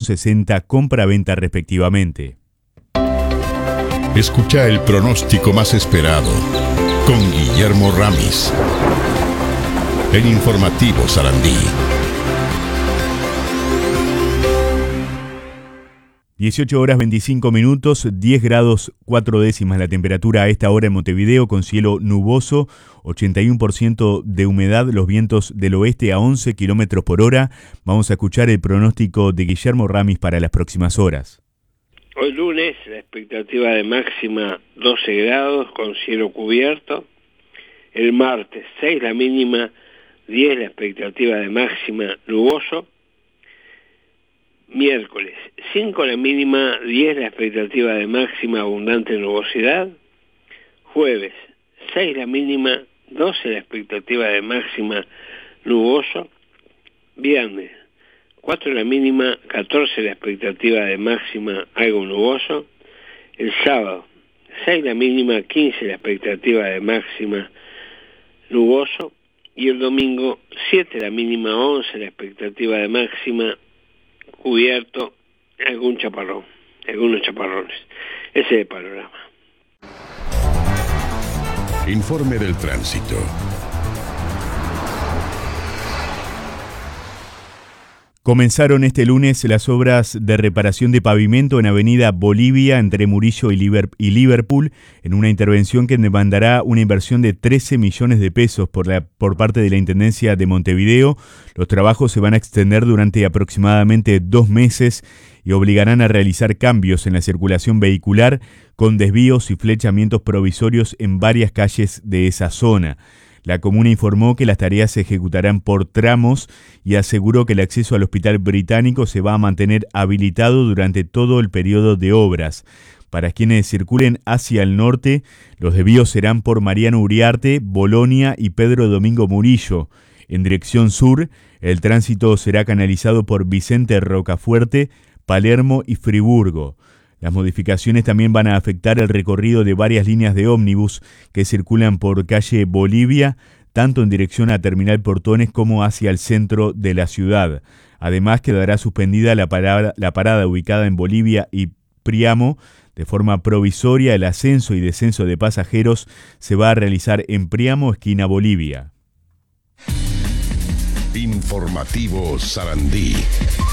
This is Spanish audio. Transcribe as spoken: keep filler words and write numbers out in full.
sesenta compra-venta respectivamente. Escucha el pronóstico más esperado con Guillermo Ramis. El informativo Sarandí. dieciocho horas veinticinco minutos, diez grados cuatro décimas la temperatura a esta hora en Montevideo, con cielo nuboso, ochenta y uno por ciento de humedad, los vientos del oeste a once kilómetros por hora. Vamos a escuchar el pronóstico de Guillermo Ramis para las próximas horas. Hoy lunes la expectativa de máxima doce grados con cielo cubierto. El martes seis la mínima, diez la expectativa de máxima nuboso. Miércoles cinco la mínima, diez la expectativa de máxima abundante nubosidad. Jueves seis la mínima, doce la expectativa de máxima nuboso. Viernes cuatro la mínima, catorce la expectativa de máxima algo nuboso. El sábado seis la mínima, quince la expectativa de máxima nuboso. Y el domingo siete la mínima, once la expectativa de máxima cubierto, algún chaparrón, algunos chaparrones. Ese es el panorama. Informe del tránsito. Comenzaron este lunes las obras de reparación de pavimento en Avenida Bolivia entre Murillo y Liverpool, en una intervención que demandará una inversión de trece millones de pesos por, la, por parte de la Intendencia de Montevideo. Los trabajos se van a extender durante aproximadamente dos meses y obligarán a realizar cambios en la circulación vehicular con desvíos y flechamientos provisorios en varias calles de esa zona. La comuna informó que las tareas se ejecutarán por tramos y aseguró que el acceso al Hospital Británico se va a mantener habilitado durante todo el periodo de obras. Para quienes circulen hacia el norte, los desvíos serán por Mariano Uriarte, Bolonia y Pedro Domingo Murillo. En dirección sur, el tránsito será canalizado por Vicente Rocafuerte, Palermo y Friburgo. Las modificaciones también van a afectar el recorrido de varias líneas de ómnibus que circulan por calle Bolivia, tanto en dirección a Terminal Portones como hacia el centro de la ciudad. Además, quedará suspendida la parada, la parada ubicada en Bolivia y Priamo. De forma provisoria, el ascenso y descenso de pasajeros se va a realizar en Priamo, esquina Bolivia. Informativo Sarandí.